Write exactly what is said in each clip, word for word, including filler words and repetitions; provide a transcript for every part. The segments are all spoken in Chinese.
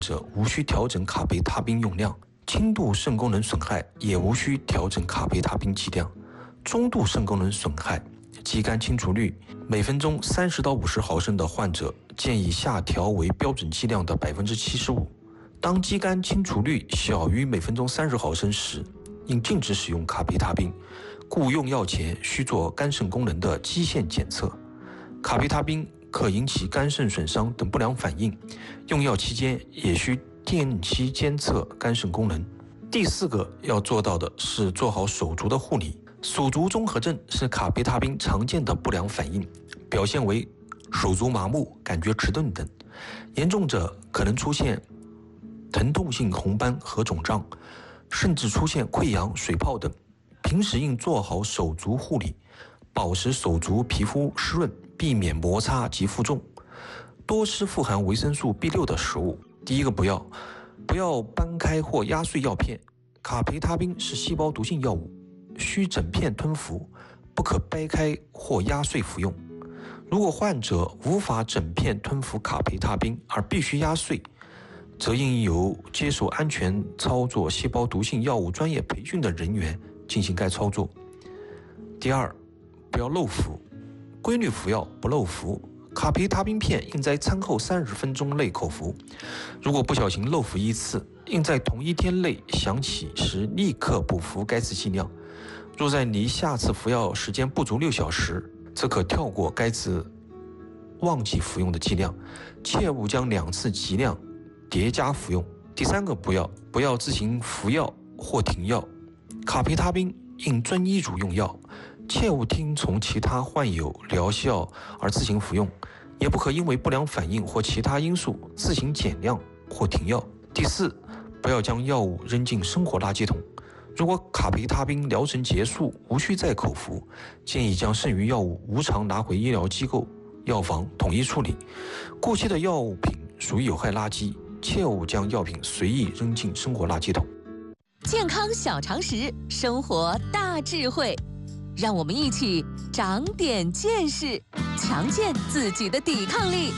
者无需调整卡贝他滨用量，轻度肾功能损害也无需调整卡贝他滨剂量，中度肾功能损害、肌酐清除率每分钟三十到五十毫升的患者建议下调为标准剂量的百分之七十五。当肌酐清除率小于每分钟三十毫升时，应禁止使用卡贝他滨，故用药前需做肝肾功能的基线检测。卡贝他滨可引起肝肾损伤等不良反应，用药期间也需定期监测肝肾功能。第四个要做到的是做好手足的护理。手足综合症是卡贝他滨常见的不良反应，表现为手足麻木、感觉迟钝等，严重者可能出现疼痛性红斑和肿胀，甚至出现溃疡、水泡等。平时应做好手足护理，保持手足皮肤湿润，避免摩擦及负重，多吃富含维生素 B 六 的食物。第一个不要，不要掰开或压碎药片。卡贝他滨是细胞毒性药物，需整片吞服，不可掰开或压碎服用。如果患者无法整片吞服卡贝他滨而必须压碎，则应由接受安全操作细胞毒性药物专业培训的人员进行该操作。第二，不要漏服，规律服药不漏服。卡贝他滨片应在餐后三十分钟内口服，如果不小心漏服一次，应在同一天内想起时立刻补服该次剂量。若在离下次服药时间不足六小时，则可跳过该次忘记服用的剂量，切勿将两次剂量叠加服用。第三个不要，不要自行服药或停药。卡贝他滨应遵医嘱用药，切勿听从其他患有疗效而自行服用，也不可因为不良反应或其他因素自行减量或停药。第四，不要将药物扔进生活垃圾桶。如果卡贝他滨疗程结束，无需再口服，建议将剩余药物无偿拿回医疗机构、药房统一处理。过期的药物品属于有害垃圾，切勿将药品随意扔进生活垃圾桶。 健康小常识，生活大智慧，让我们一起长点见识，强健自己的抵抗力。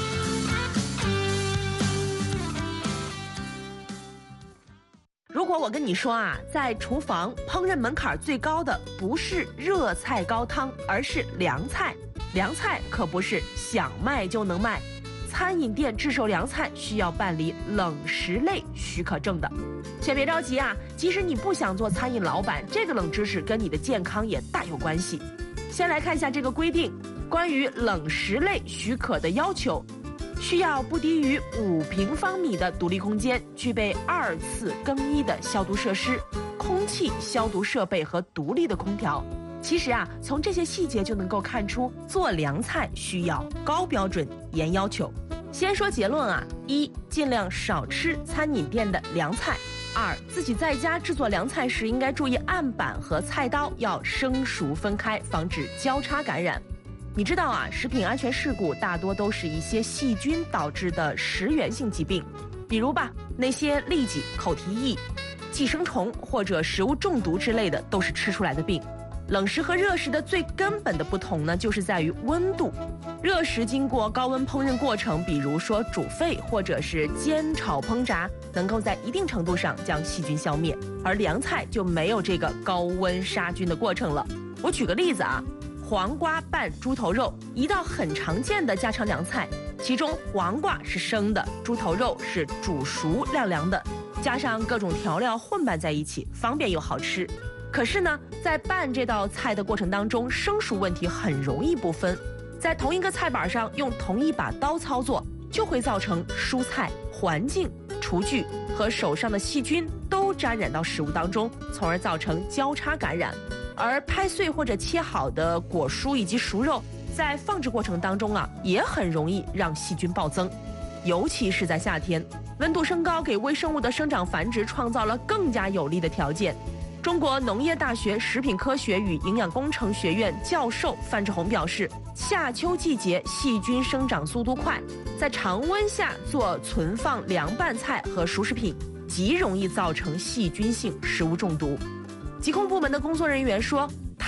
如果我跟你说啊，在厨房烹饪门槛最高的不是热菜高汤，而是凉菜。凉菜可不是想卖就能卖，餐饮店制售凉菜需要办理冷食类许可证的。先别着急啊，即使你不想做餐饮老板，这个冷知识跟你的健康也大有关系。先来看一下这个规定，关于冷食类许可的要求。需要不低于五平方米的独立空间，具备二次更衣的消毒设施、空气消毒设备和独立的空调。其实啊，从这些细节就能够看出，做凉菜需要高标准、严要求。先说结论啊：一、尽量少吃餐饮店的凉菜；二、自己在家制作凉菜时，应该注意案板和菜刀要生熟分开，防止交叉感染。你知道啊，食品安全事故大多都是一些细菌导致的食源性疾病，比如吧，那些痢疾、口蹄疫、寄生虫或者食物中毒之类的，都是吃出来的病。冷食和热食的最根本的不同呢，就是在于温度。热食经过高温烹饪过程，比如说煮沸或者是煎炒烹炸，能够在一定程度上将细菌消灭，而凉菜就没有这个高温杀菌的过程了。我举个例子啊，黄瓜拌猪头肉，一道很常见的家常凉菜，其中黄瓜是生的，猪头肉是煮熟晾凉的，加上各种调料混拌在一起，方便又好吃。可是呢，在拌这道菜的过程当中，生熟问题很容易不分，在同一个菜板上用同一把刀操作，就会造成蔬菜、环境、厨具和手上的细菌都沾染到食物当中，从而造成交叉感染。而拍碎或者切好的果蔬以及熟肉，在放置过程当中啊，也很容易让细菌暴增，尤其是在夏天，温度升高给微生物的生长繁殖创造了更加有利的条件。中国农业大学食品科学与营养工程学院教授范志红表示，夏秋季节细菌生长速度快，在常温下做存放凉拌菜和熟食品，极容易造成细菌性食物中毒。疾控部门的工作人员说，他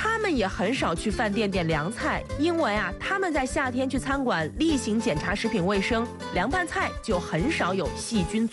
他们也很少去饭店点凉菜，因为啊，他们在夏天去餐馆例行检查食品卫生，凉拌菜就很少有细菌